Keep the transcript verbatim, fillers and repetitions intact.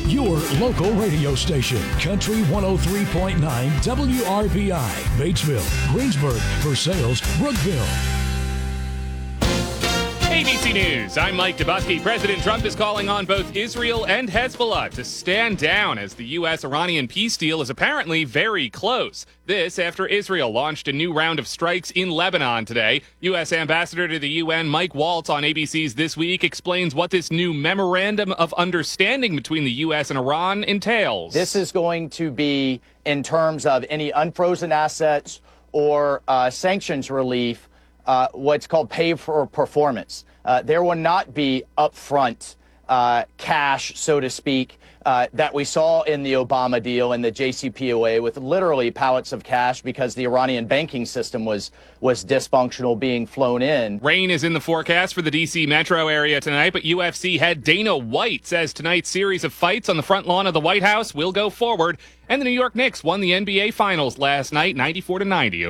your local radio station. Country one oh three point nine W R B I, Batesville, Greensburg, Versailles, Brookville. A B C News, I'm Mike Dubusky. President Trump is calling on both Israel and Hezbollah to stand down as the U S Iranian peace deal is apparently very close. This after Israel launched a new round of strikes in Lebanon today. U S Ambassador to the U N Mike Waltz on A B C's This Week explains what this new memorandum of understanding between the U S and Iran entails. This is going to be in terms of any unfrozen assets or uh, sanctions relief, uh, what's called pay for performance. Uh, there will not be upfront uh, cash, so to speak, uh, that we saw in the Obama deal and the J C P O A with literally pallets of cash because the Iranian banking system was was dysfunctional being flown in. Rain is in the forecast for the D C metro area tonight, but U F C head Dana White says tonight's series of fights on the front lawn of the White House will go forward. And the New York Knicks won the N B A Finals last night, ninety-four to ninety.